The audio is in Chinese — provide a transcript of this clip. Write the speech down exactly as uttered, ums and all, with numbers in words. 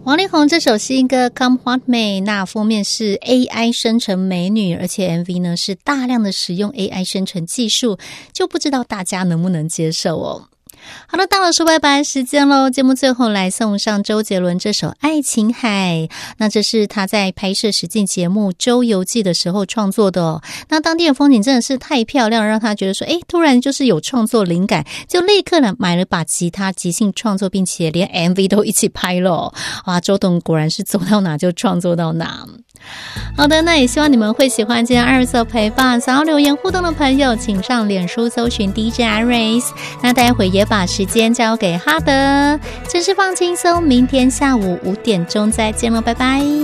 王力宏这首新歌 Come What May， 那封面是 A I 生成美女，而且 M V 呢是大量的使用 A I 生成技术，就不知道大家能不能接受哦。好了，到了说拜拜时间咯，节目最后来送上周杰伦这首《爱琴海》，那这是他在拍摄实境节目《周游记》的时候创作的哦。那当地的风景真的是太漂亮，让他觉得说诶，突然就是有创作灵感，就立刻呢买了把吉他即兴创作，并且连 M V 都一起拍了哦。哇，周董果然是走到哪就创作到哪。好的，那也希望你们会喜欢今天二十四陪伴。想要留言互动的朋友，请上脸书搜寻 D J Iris。那待会也把时间交给哈德，真是放轻松。明天下午五点钟再见了，拜拜。